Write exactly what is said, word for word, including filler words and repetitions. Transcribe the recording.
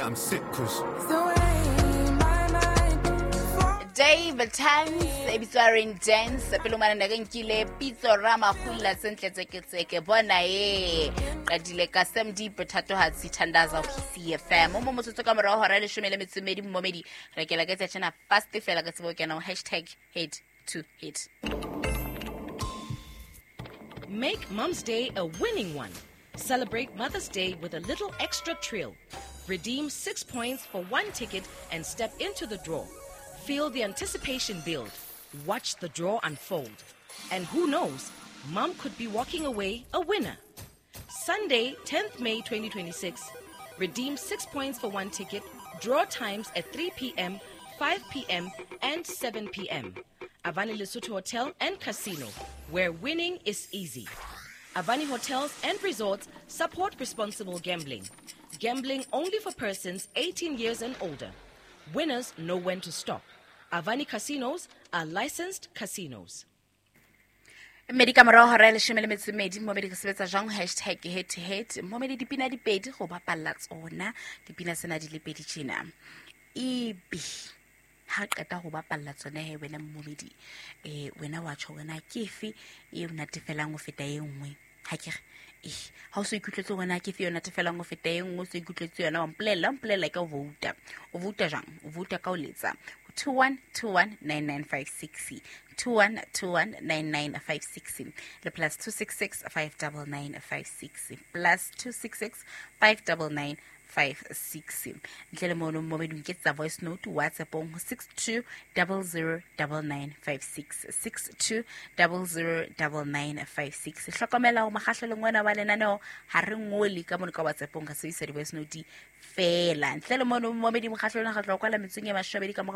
I'm sick, cause Dave Tanz, ebitswaring dance, pelumana na nkile pitso rama khula sentle tseke bona e qadile ka Sam Deep Potato Heart sithandaza C F M mo motsotso ka mora hora le shomele metsumedi mmomedi re ke la ka tsena fast fela ka tsebo kena hashtag head to head. Make Mum's Day a winning one. Celebrate Mother's Day with a little extra thrill. Redeem six points for one ticket and step into the draw. Feel the anticipation build. Watch the draw unfold. And who knows, Mum could be walking away a winner. Sunday, tenth May twenty twenty-six. Redeem six points for one ticket. Draw times at three p.m., five p.m., and seven p.m. Avani Lesotho Hotel and Casino, where winning is easy. Avani Hotels and Resorts support responsible gambling. Gambling only for persons eighteen years and older. Winners know when to stop. Avani Casinos are licensed casinos. Medica mara hora le shomele metsumedi mmomedi ka sebetsa jang hashtag head to head mmomedi dipina di pedi go bapalla tsona dipina sena di le pedi tjena ibi ha qeta go bapalla tsona he wena mmomedi eh wena wa tsho wena kefi e una tefelang go feta e nngwe ha ke eh ha o se ikutletse wena kefi yona tefelang go feta e nngwe o se ikutletse yona wa mplela mplela ka vouta o vouta jang o vouta ka o letsa two one two one nine nine five six two one two one nine nine five six le plus two six six five nine nine five six plus two six six five nine nine five six. Ntlele mono mmomedi nketsa voice note WhatsApp on six two zero zero nine nine five six six two zero zero nine nine five six. Hlokomela o magahlelo ngwana ba lenaneo ha re ngoli ka mono ka WhatsApp on ka se isa di voice note fela. Ntlele mono mmomedi magahlelo ga tla kwala metseng ya mashobedi ka